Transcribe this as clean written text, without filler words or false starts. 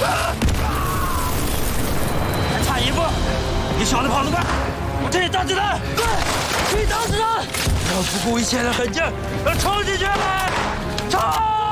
还差一步，你小子跑得快，我这里挡子弹，对，去挡子弹，要不顾一切的狠劲，要冲进去，冲！